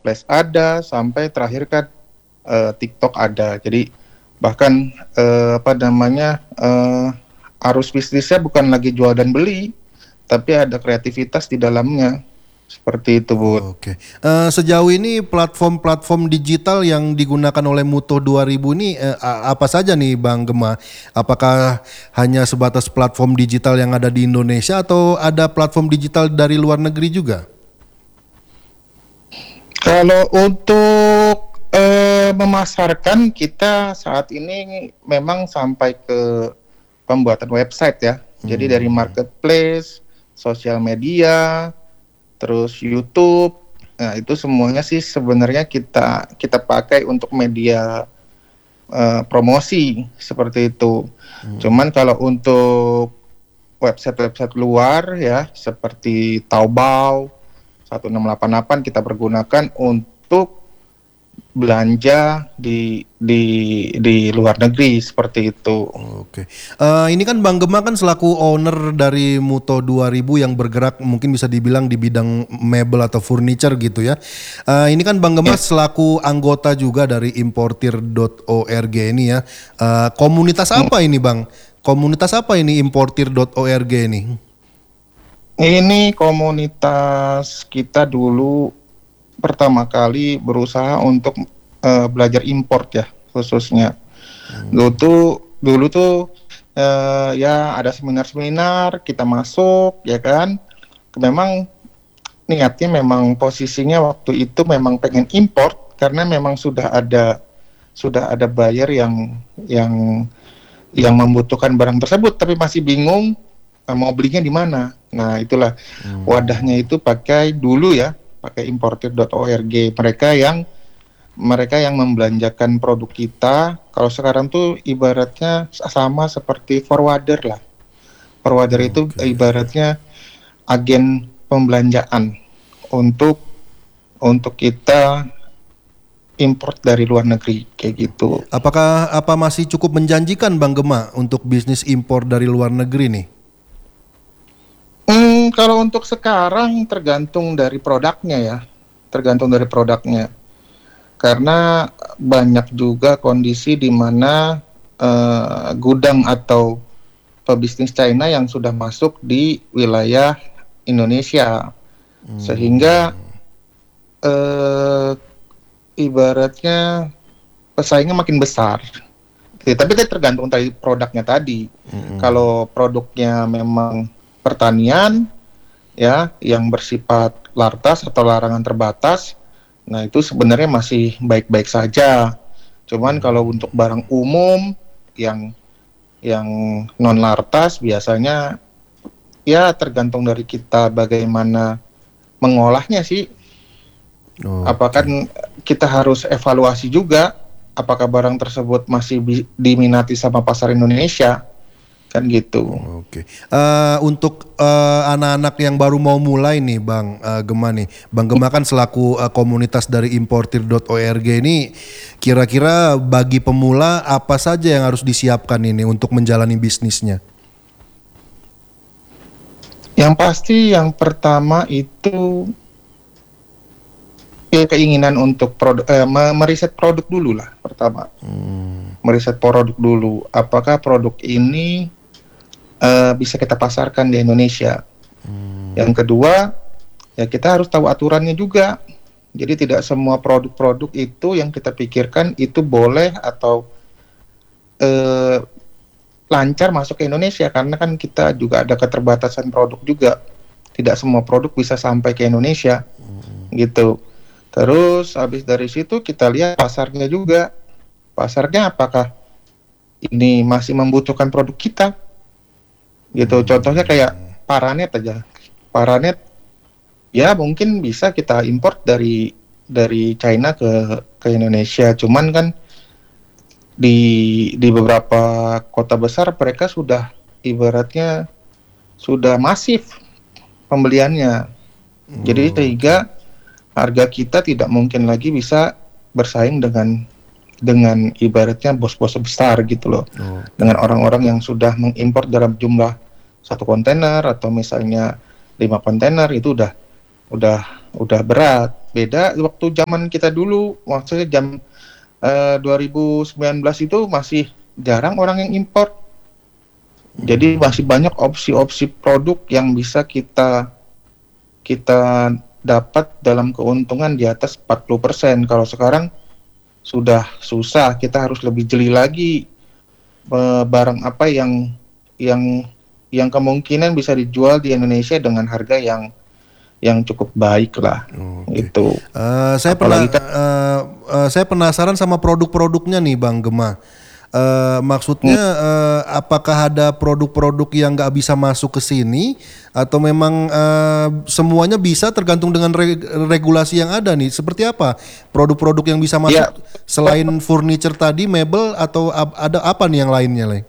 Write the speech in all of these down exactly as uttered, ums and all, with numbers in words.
marketplace ada, sampai terakhir kan uh, TikTok ada. Jadi bahkan uh, apa namanya uh, arus bisnisnya bukan lagi jual dan beli, tapi ada kreativitas di dalamnya. Seperti itu, Bud. Oke. Eh, sejauh ini platform-platform digital yang digunakan oleh Muto dua ribu ini eh, a- apa saja nih Bang Gema? Apakah hanya sebatas platform digital yang ada di Indonesia atau ada platform digital dari luar negeri juga? Kalau untuk eh, memasarkan, kita saat ini memang sampai ke pembuatan website ya. Jadi dari Hmm. marketplace, sosial media, terus YouTube. Nah, itu semuanya sih sebenarnya kita kita pakai untuk media eh, promosi seperti itu. Hmm. Cuman kalau untuk website-website luar ya seperti Taobao satu enam delapan delapan kita pergunakan untuk belanja di di di luar negeri seperti itu. Oke. Eh, ini kan Bang Gema kan selaku owner dari Muto dua ribu yang bergerak mungkin bisa dibilang di bidang mebel atau furniture gitu ya. Eh, ini kan Bang Gema Ya. selaku anggota juga dari importir dot org ini ya. Eh, komunitas Hmm. apa ini Bang? Komunitas apa ini importir dot org ini? Ini komunitas kita dulu pertama kali berusaha untuk eh, belajar import ya khususnya. Dulu Hmm. tuh dulu tuh eh, ya ada seminar-seminar kita masuk ya kan. Memang niatnya memang posisinya waktu itu memang pengen import karena memang sudah ada sudah ada buyer yang yang yang membutuhkan barang tersebut tapi masih bingung eh, mau belinya di mana. Nah, itulah wadahnya Hmm. itu pakai dulu ya, pakai importir dot org. Mereka yang mereka yang membelanjakan produk kita. Kalau sekarang tuh ibaratnya sama seperti forwarder lah. Forwarder itu Oke. ibaratnya agen pembelanjaan untuk untuk kita import dari luar negeri kayak gitu. Apakah apa masih cukup menjanjikan Bang Gema untuk bisnis impor dari luar negeri nih? Hmm, kalau untuk sekarang tergantung dari produknya ya, tergantung dari produknya. Karena banyak juga kondisi di mana eh, gudang atau pebisnis China yang sudah masuk di wilayah Indonesia, sehingga Hmm. eh, ibaratnya pesaingnya makin besar. Oke, tapi kan tergantung dari produknya tadi. Hmm. Kalau produknya memang pertanian, ya, yang bersifat lartas atau larangan terbatas, nah itu sebenarnya masih baik-baik saja. Cuman kalau untuk barang umum yang yang non lartas biasanya ya tergantung dari kita bagaimana mengolahnya sih. Apakah Oke. kita harus evaluasi juga apakah barang tersebut masih bi- diminati sama pasar Indonesia kan gitu. Oke. Eh, untuk eh, anak-anak yang baru mau mulai nih, Bang eh, Gema nih. Bang Gema kan selaku eh, komunitas dari importir dot org ini, kira-kira bagi pemula apa saja yang harus disiapkan ini untuk menjalani bisnisnya? Yang pasti yang pertama itu ya keinginan untuk produk eh, meriset produk dulu lah pertama. Hmm. Meriset produk dulu. Apakah produk ini eh, bisa kita pasarkan di Indonesia? Hmm. Yang kedua, ya kita harus tahu aturannya juga. Jadi tidak semua produk-produk itu yang kita pikirkan itu boleh atau eh, lancar masuk ke Indonesia karena kan kita juga ada keterbatasan produk juga. Tidak semua produk bisa sampai ke Indonesia gitu. Terus habis dari situ kita lihat pasarnya juga. Pasarnya apakah ini masih membutuhkan produk kita? Gitu. Contohnya kayak Hmm. Paranet aja. Paranet ya mungkin bisa kita import dari dari China ke ke Indonesia. Cuman kan di di beberapa kota besar mereka sudah ibaratnya sudah masif pembeliannya. Jadi Oke. sehingga harga kita tidak mungkin lagi bisa bersaing dengan dengan ibaratnya bos-bos besar gitu loh. Dengan Oke. orang-orang yang sudah mengimpor dalam jumlah satu kontainer atau misalnya lima kontainer itu udah udah udah berat. Beda waktu zaman kita dulu, maksudnya jam eh, dua ribu sembilan belas itu masih jarang orang yang impor. Jadi masih banyak opsi-opsi produk yang bisa kita kita dapat dalam keuntungan di atas empat puluh persen. Kalau sekarang sudah susah, kita harus lebih jeli lagi eh, barang apa yang yang yang kemungkinan bisa dijual di Indonesia dengan harga yang yang cukup baik lah. Oke. Itu. Eh, saya pernah Apalagi kan eh, eh, saya penasaran sama produk-produknya nih Bang Gema. Eh, maksudnya hmm, eh, apakah ada produk-produk yang nggak bisa masuk ke sini atau memang eh, semuanya bisa tergantung dengan re- regulasi yang ada nih? Seperti apa produk-produk yang bisa masuk ya selain furniture tadi, mebel atau ap- ada apa nih yang lainnya, Le?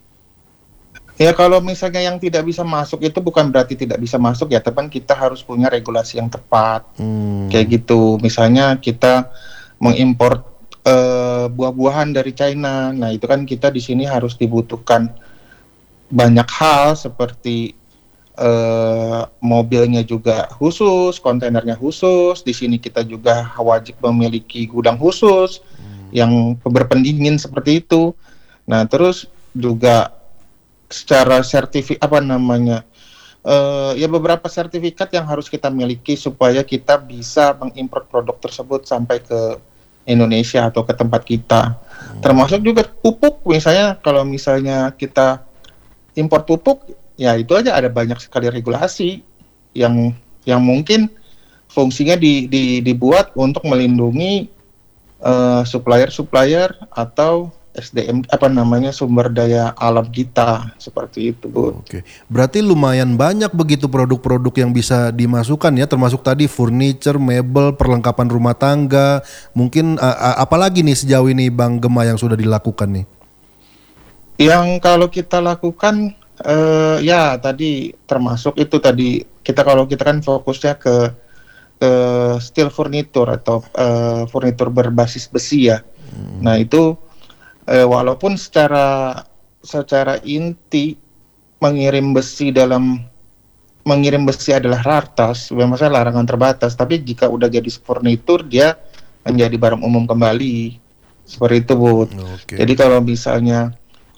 ya kalau misalnya yang tidak bisa masuk itu bukan berarti tidak bisa masuk ya, teman, kita harus punya regulasi yang tepat. Kayak Hmm, gitu. Misalnya kita mengimpor eh, buah-buahan dari China. Nah, itu kan kita di sini harus dibutuhkan banyak hal seperti eh, mobilnya juga khusus, kontainernya khusus. Di sini kita juga wajib memiliki gudang khusus yang berpendingin seperti itu. Nah, terus juga secara sertifikat apa namanya? eh, ya beberapa sertifikat yang harus kita miliki supaya kita bisa mengimpor produk tersebut sampai ke Indonesia atau ke tempat kita. Termasuk juga pupuk, misalnya kalau misalnya kita impor pupuk, ya itu aja ada banyak sekali regulasi yang yang mungkin fungsinya di, di, dibuat untuk melindungi eh, supplier-supplier atau S D M apa namanya sumber daya alam kita seperti itu, Bu. oke. Berarti lumayan banyak begitu produk-produk yang bisa dimasukkan ya, termasuk tadi furniture, mebel, perlengkapan rumah tangga. Mungkin a- a- apalagi nih sejauh ini Bang Gema yang sudah dilakukan nih? Yang kalau kita lakukan eh, ya tadi termasuk itu tadi kita kalau kita kan fokusnya ke ke steel furniture atau eh, furnitur berbasis besi ya. Nah itu eh, walaupun secara secara inti mengirim besi dalam mengirim besi adalah ratas, maksudnya larangan terbatas. Tapi jika udah jadi furnitur dia menjadi barang umum kembali seperti itu, Bu. Oke. Jadi kalau misalnya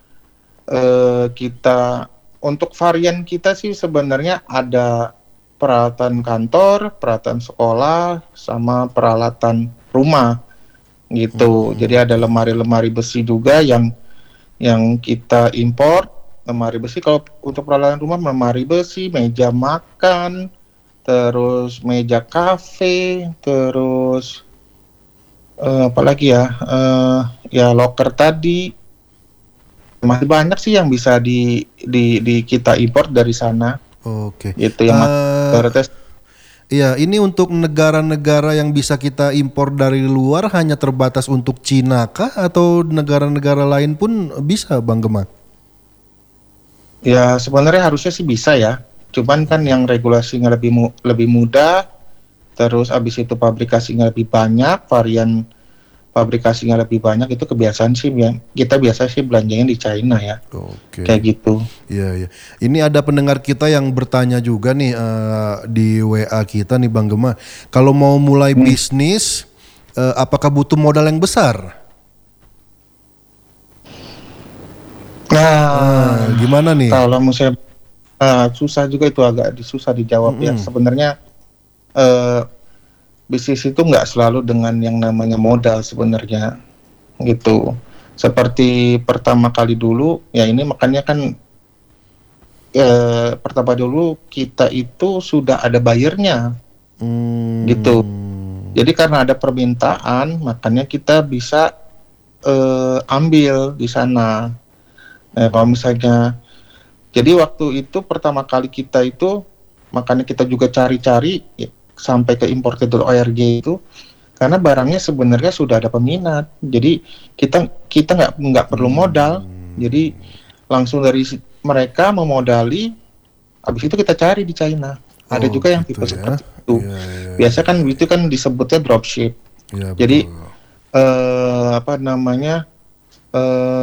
eh, kita untuk varian kita sih sebenarnya ada peralatan kantor, peralatan sekolah, sama peralatan rumah gitu. Hmm, Jadi ada oke. lemari-lemari besi juga yang yang kita impor. Lemari besi kalau untuk peralatan rumah, lemari besi, meja makan, terus meja kafe, terus eh, apa lagi ya? Eh, ya locker tadi. Masih banyak sih yang bisa di, di, di kita import dari sana, Oke. gitu yang masih Eh, prioritas. iya, ini untuk negara-negara yang bisa kita impor dari luar hanya terbatas untuk Cina kah atau negara-negara lain pun bisa Bang Gema? Ya sebenarnya harusnya sih bisa ya, cuman kan yang regulasinya lebih mu, lebih mudah, terus abis itu pabrikasinya lebih banyak, varian pabrikasinya lebih banyak, itu kebiasaan sih ya. Kita biasa sih belanjanya di China ya, kayak Oke. gitu. Iya, iya. Ini ada pendengar kita yang bertanya juga nih eh, di W A kita nih Bang Gema. Kalau mau mulai Hmm. bisnis, eh, apakah butuh modal yang besar? Nah, Eh, gimana nih? kalau misalnya eh, susah juga itu agak di- susah dijawab ya. Mm-mm. Sebenarnya eh, bisnis itu nggak selalu dengan yang namanya modal sebenarnya gitu. Seperti pertama kali dulu, ya ini makanya kan eh, pertama dulu kita itu sudah ada buyernya gitu. Hmm. Jadi karena ada permintaan, makanya kita bisa eh, ambil di sana. Nah, kalau misalnya, jadi waktu itu pertama kali kita itu, makanya kita juga cari-cari ya, sampai ke importer titik org itu, karena barangnya sebenarnya sudah ada peminat. Jadi kita kita nggak nggak perlu modal. Jadi langsung dari si- mereka memodali, habis itu kita cari di China. Ada Oh juga yang gitu tipe ya. seperti itu. Iya, iya, Biasa iya, kan iya. itu kan disebutnya dropship. Iya, Jadi betul. eh, apa namanya eh,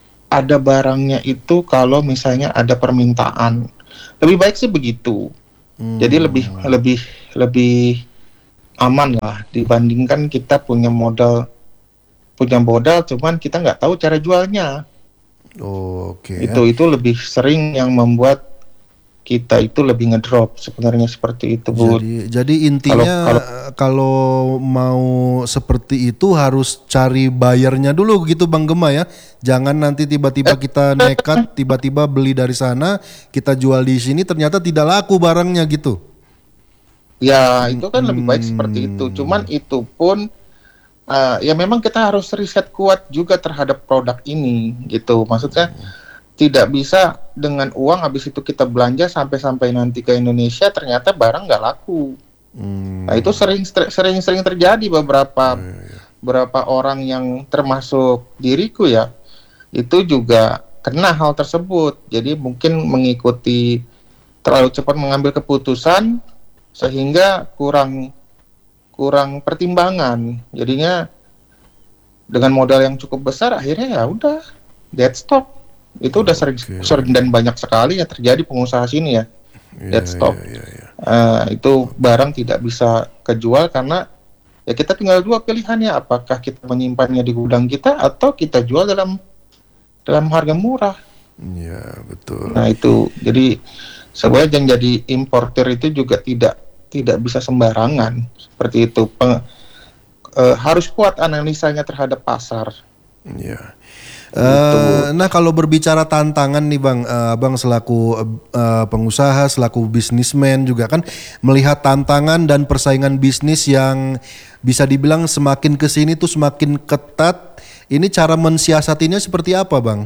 ada barangnya itu kalau misalnya ada permintaan. Lebih baik sih begitu. Jadi lebih lebih lebih aman lah dibandingkan kita punya modal punya modal cuman kita nggak tahu cara jualnya. Oh, oke ya. Itu itu lebih sering yang membuat kita itu lebih ngedrop sebenarnya seperti itu, Bud. Jadi jadi Kalau intinya kalau eh, kalau mau seperti itu harus cari buyernya dulu gitu Bang Gema ya. Jangan nanti tiba-tiba kita nekat tiba-tiba beli dari sana, kita jual di sini ternyata tidak laku barangnya gitu. ya itu kan lebih baik seperti itu. Cuman Hmm. itu pun eh, ya memang kita harus riset kuat juga terhadap produk ini gitu. Maksudnya tidak bisa dengan uang habis itu kita belanja sampai-sampai nanti ke Indonesia ternyata barang nggak laku. Nah itu Hmm. sering sering sering terjadi beberapa beberapa orang yang termasuk diriku ya itu juga kena hal tersebut. Jadi mungkin mengikuti terlalu cepat mengambil keputusan sehingga kurang kurang pertimbangan. Jadinya dengan modal yang cukup besar akhirnya ya udah dead stock. Itu udah sering Oke. sering dan banyak sekali ya terjadi pengusaha sini ya Iya dead iya stock. iya iya. Eh, itu barang tidak bisa kejual karena ya kita tinggal dua pilihannya, apakah kita menyimpannya di gudang kita atau kita jual dalam dalam harga murah. Iya, betul. Nah itu jadi sebenarnya yang jadi importer itu juga tidak tidak bisa sembarangan seperti itu. Peng- eh, harus kuat analisanya terhadap pasar Iya. gitu, Bu. Eh, nah kalau berbicara tantangan nih Bang, eh, Bang selaku eh, pengusaha, selaku bisnismen juga kan melihat tantangan dan persaingan bisnis yang bisa dibilang semakin kesini tuh semakin ketat. Ini cara mensiasatinya seperti apa Bang?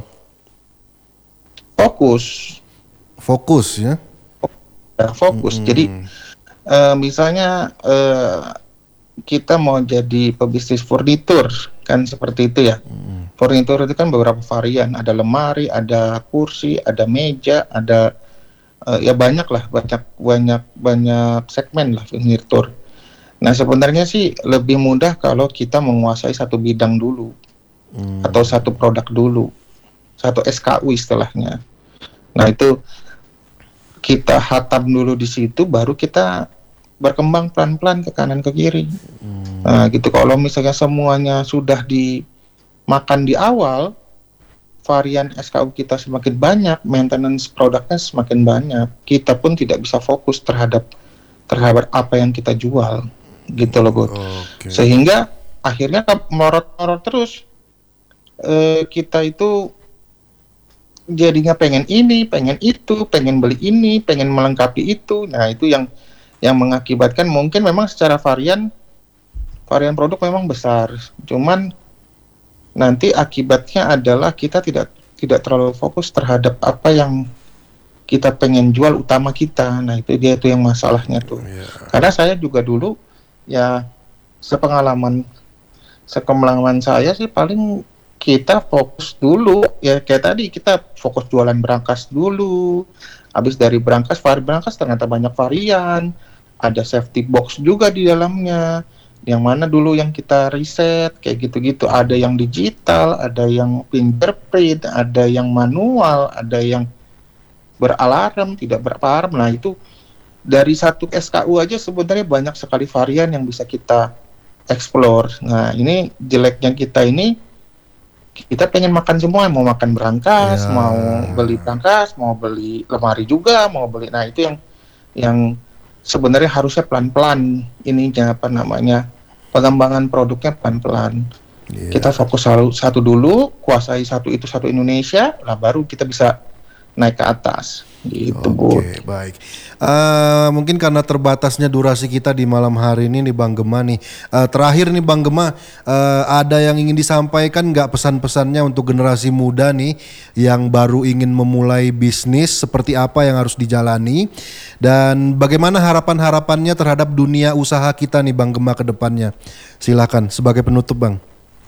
Fokus, Fokus ya? ya, fokus. Jadi Hmm. eh, misalnya eh, kita mau jadi pebisnis furnitur kan seperti itu ya. Furnitur itu kan beberapa varian, ada lemari, ada kursi, ada meja, ada eh, ya banyak lah, banyak banyak banyak segmen lah furnitur. Nah sebenarnya sih lebih mudah kalau kita menguasai satu bidang dulu atau satu produk dulu, satu S K U istilahnya. Nah itu kita hatam dulu di situ, baru kita berkembang pelan-pelan ke kanan ke kiri. Nah gitu kalau misalnya semuanya sudah dimakan di awal, varian S K U kita semakin banyak, maintenance produknya semakin banyak, kita pun tidak bisa fokus terhadap terhadap apa yang kita jual, gitu loh, Bud. Oke. Sehingga akhirnya ke- melorot-melorot terus. Eh, kita itu jadinya pengen ini, pengen itu, pengen beli ini, pengen melengkapi itu. Nah itu yang yang mengakibatkan mungkin memang secara varian varian produk memang besar, cuman nanti akibatnya adalah kita tidak tidak terlalu fokus terhadap apa yang kita pengen jual utama kita. Nah itu dia itu yang masalahnya tuh. Iya. Karena saya juga dulu ya sepengalaman sepengalaman saya sih paling kita fokus dulu ya kayak tadi kita fokus jualan berangkas dulu. Habis dari berangkas, varian berangkas ternyata banyak varian. Ada safety box juga di dalamnya. Yang mana dulu yang kita riset kayak gitu-gitu. Ada yang digital, ada yang fingerprint, ada yang manual, ada yang beralarm, tidak beralarm. Nah itu dari satu S K U aja sebenarnya banyak sekali varian yang bisa kita explore. Nah ini jeleknya kita ini kita pengen makan semua, mau makan berangkas, Ya. mau beli berangkas, mau beli lemari juga, mau beli. Nah itu yang yang sebenarnya harusnya pelan-pelan ininya apa namanya pengembangan produknya pelan-pelan. Iya. Kita fokus satu, satu dulu, kuasai satu itu satu Indonesia, lah baru kita bisa naik ke atas. Gitu, Bud. Oke, baik. Eh, mungkin karena terbatasnya durasi kita di malam hari ini nih Bang Gema nih. Eh, terakhir nih Bang Gema, eh, ada yang ingin disampaikan nggak pesan-pesannya untuk generasi muda nih yang baru ingin memulai bisnis seperti apa yang harus dijalani dan bagaimana harapan-harapannya terhadap dunia usaha kita nih Bang Gema ke depannya. Silakan sebagai penutup Bang.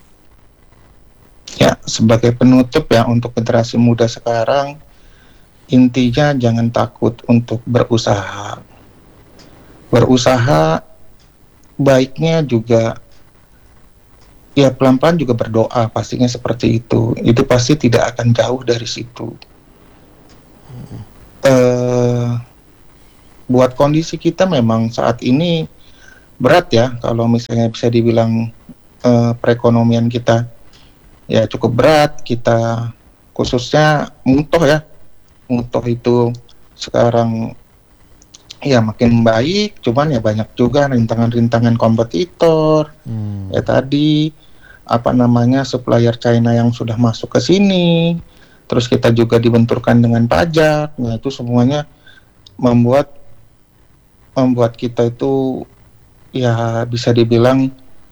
Ya, sebagai penutup ya untuk generasi muda sekarang, intinya jangan takut untuk berusaha. Berusaha baiknya juga ya pelan-pelan juga berdoa, pastinya seperti itu. Itu pasti tidak akan jauh dari situ. Eh, buat kondisi kita memang saat ini berat ya, kalau misalnya bisa dibilang eh, perekonomian kita ya cukup berat. Kita khususnya Mutoh ya, Mutoh itu sekarang ya makin baik, cuman ya banyak juga rintangan-rintangan kompetitor. Hmm. Ya tadi apa namanya supplier China yang sudah masuk ke sini, terus kita juga dibenturkan dengan pajak. Nah itu semuanya membuat membuat kita itu ya bisa dibilang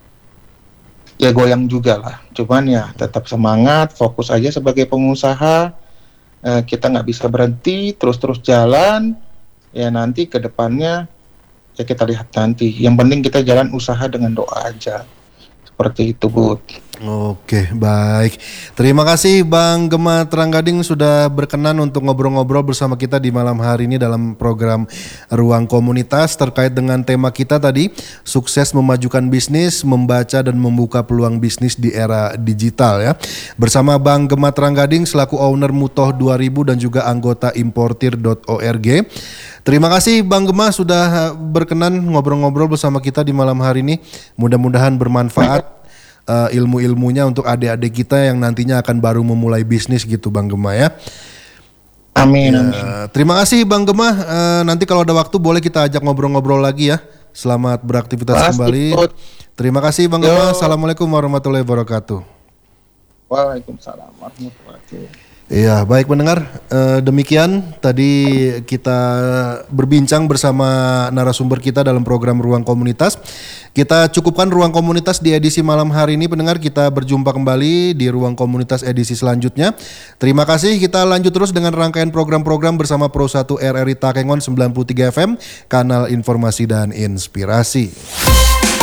ya goyang juga lah. Cuman ya tetap semangat, fokus aja sebagai pengusaha. Eh, kita nggak bisa berhenti, terus-terus jalan. Ya nanti ke depannya ya kita lihat nanti. Yang penting kita jalan usaha dengan doa aja. Seperti itu, Bud. Oke, baik. Terima kasih Bang Gema Trenggading sudah berkenan untuk ngobrol-ngobrol bersama kita di malam hari ini dalam program Ruang Komunitas terkait dengan tema kita tadi, sukses memajukan bisnis, membaca dan membuka peluang bisnis di era digital ya. Bersama Bang Gema Trenggading selaku owner Mutoh dua ribu dan juga anggota importir dot org. Terima kasih Bang Gema sudah berkenan ngobrol-ngobrol bersama kita di malam hari ini. Mudah-mudahan bermanfaat Uh, ilmu-ilmunya untuk adik-adik kita yang nantinya akan baru memulai bisnis gitu Bang Gema ya. Amin, Ya, amin. terima kasih Bang Gema. Uh, nanti kalau ada waktu boleh kita ajak ngobrol-ngobrol lagi ya. Selamat beraktivitas Pasti, kembali. Bud. Terima kasih Bang Yo. Gema. Assalamualaikum warahmatullahi wabarakatuh. Waalaikumsalam warahmatullahi wabarakatuh. Iya, baik mendengar. Eh, demikian tadi kita berbincang bersama narasumber kita dalam program Ruang Komunitas. Kita cukupkan Ruang Komunitas di edisi malam hari ini, pendengar. Kita berjumpa kembali di Ruang Komunitas edisi selanjutnya. Terima kasih. Kita lanjut terus dengan rangkaian program-program bersama Pro satu R R I Takengon sembilan puluh tiga F M, kanal informasi dan inspirasi.